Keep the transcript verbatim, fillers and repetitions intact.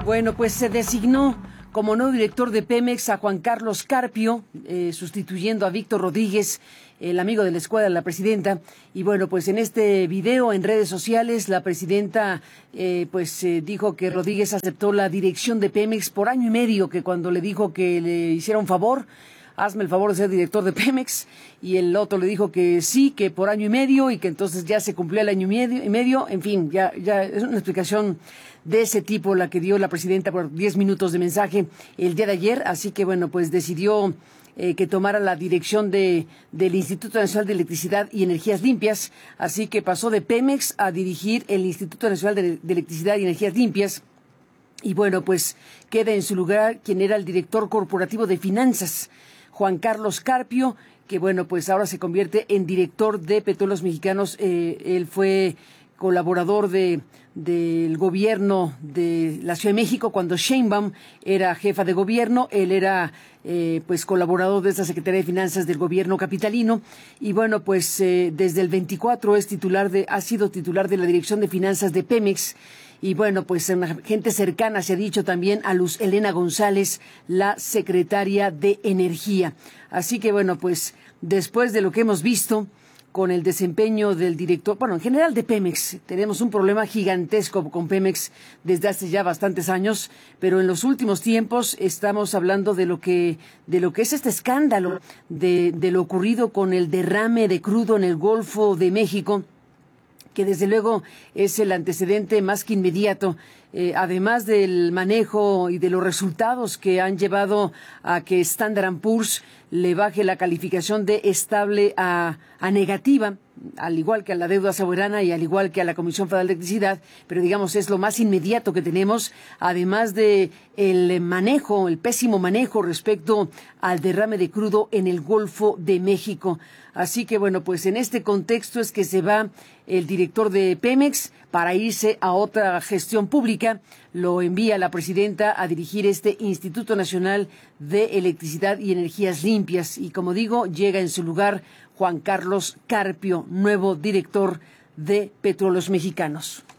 Bueno, pues se designó como nuevo director de Pemex a Juan Carlos Carpio, eh, sustituyendo a Víctor Rodríguez, el amigo de la escuadra de la presidenta. Y bueno, pues en este video en redes sociales, la presidenta eh, pues eh, dijo que Rodríguez aceptó la dirección de Pemex por año y medio, que cuando le dijo que le hiciera un favor, hazme el favor de ser director de Pemex, y el otro le dijo que sí, que por año y medio, y que entonces ya se cumplió el año y medio, y medio. En fin, ya, ya es una explicación de ese tipo la que dio la presidenta por diez minutos de mensaje el día de ayer. Así que bueno, pues decidió eh, que tomara la dirección de del Instituto Nacional de Electricidad y Energías Limpias. Así que pasó de Pemex a dirigir el Instituto Nacional de, de Electricidad y Energías Limpias. Y bueno, pues queda en su lugar quien era el director corporativo de finanzas, Juan Carlos Carpio, que bueno, pues ahora se convierte en director de Petróleos Mexicanos. Eh, él fue colaborador de del gobierno de la Ciudad de México cuando Sheinbaum era jefa de gobierno. Él era eh, pues colaborador de esta Secretaría de Finanzas del gobierno capitalino. Y bueno, pues eh, desde el veinticuatro es titular de, ha sido titular de la Dirección de Finanzas de Pemex. Y bueno, pues una gente cercana se ha dicho también a Luz Helena González, la secretaria de Energía. Así que bueno, pues después de lo que hemos visto con el desempeño del director, bueno, en general de Pemex, tenemos un problema gigantesco con Pemex desde hace ya bastantes años, pero en los últimos tiempos estamos hablando de lo que de lo que es este escándalo, de, de lo ocurrido con el derrame de crudo en el Golfo de México, que desde luego es el antecedente más que inmediato, eh, además del manejo y de los resultados que han llevado a que Standard and Poor's le baje la calificación de estable a, a negativa, al igual que a la deuda soberana y al igual que a la Comisión Federal de Electricidad, pero digamos es lo más inmediato que tenemos, además de el manejo, el pésimo manejo respecto al derrame de crudo en el Golfo de México. Así que bueno, pues en este contexto es que se va el director de Pemex para irse a otra gestión pública. Lo envía la presidenta a dirigir este Instituto Nacional de Electricidad y Energías Limpias. Y como digo, llega en su lugar Juan Carlos Carpio, nuevo director de Petróleos Mexicanos.